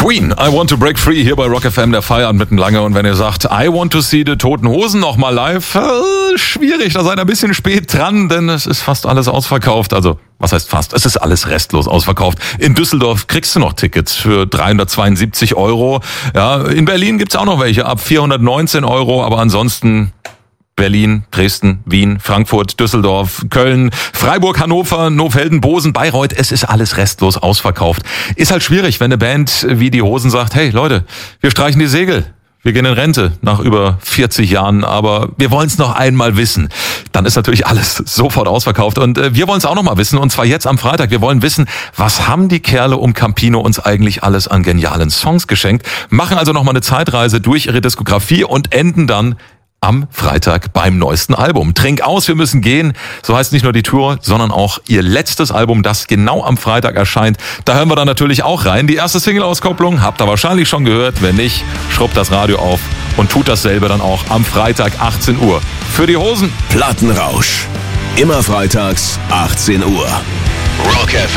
Queen, I Want to Break Free hier bei Rock FM, der Feierabend mitten lange. Und wenn ihr sagt, I Want to See the Toten Hosen nochmal live, schwierig, da seid ihr ein bisschen spät dran, denn es ist fast alles ausverkauft. Also, was heißt fast? Es ist alles restlos ausverkauft. In Düsseldorf kriegst du noch Tickets für 372 €. Ja, in Berlin gibt's auch noch welche ab 419 €, aber ansonsten Berlin, Dresden, Wien, Frankfurt, Düsseldorf, Köln, Freiburg, Hannover, Nohfelden, Bosen, Bayreuth, es ist alles restlos ausverkauft. Ist halt schwierig, wenn eine Band wie die Hosen sagt, hey Leute, wir streichen die Segel. Wir gehen in Rente nach über 40 Jahren, aber wir wollen es noch einmal wissen. Dann ist natürlich alles sofort ausverkauft und wir wollen es auch noch mal wissen und zwar jetzt am Freitag. Wir wollen wissen, was haben die Kerle um Campino uns eigentlich alles an genialen Songs geschenkt, machen also noch mal eine Zeitreise durch ihre Diskografie und enden dann am Freitag beim neuesten Album. Trink aus, wir müssen gehen. So heißt nicht nur die Tour, sondern auch ihr letztes Album, das genau am Freitag erscheint. Da hören wir dann natürlich auch rein. Die erste Single-Auskopplung habt ihr wahrscheinlich schon gehört. Wenn nicht, schrubbt das Radio auf und tut dasselbe dann auch am Freitag 18 Uhr. Für die Hosen Plattenrausch. Immer freitags 18 Uhr. Rock FM.